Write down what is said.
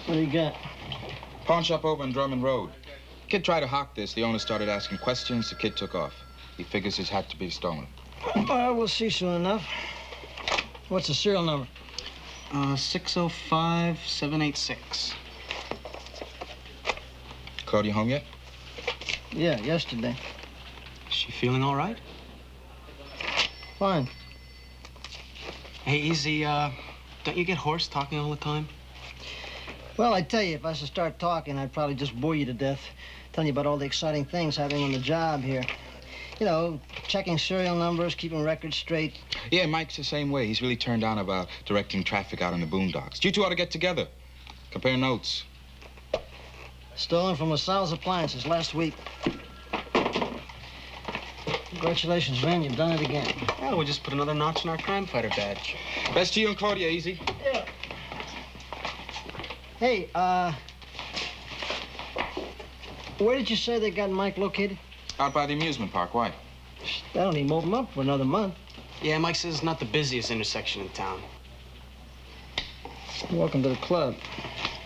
What do you got? Pawn shop over on Drummond Road. Kid tried to hawk this. The owner started asking questions. The kid took off. He figures his hat to be stolen. We'll see soon enough. What's the serial number? 605786. Claudia home yet? Yeah, yesterday. Is she feeling all right? Fine. Hey, Easy, don't you get hoarse talking all the time? Well, I tell you, if I should start talking, I'd probably just bore you to death. Telling you about all the exciting things happening on the job here. You know, checking serial numbers, keeping records straight. Yeah, Mike's the same way. He's really turned on about directing traffic out in the boondocks. You two ought to get together. Compare notes. Stolen from LaSalle's Appliances last week. Congratulations, man. You've done it again. Yeah, we'll just put another notch in our crime fighter badge. Best to you and Claudia, Easy. Yeah. Hey, where did you say they got Mike located? Out by the amusement park. Why? They don't even open up for another month. Yeah, Mike says it's not the busiest intersection in town. Welcome to the club.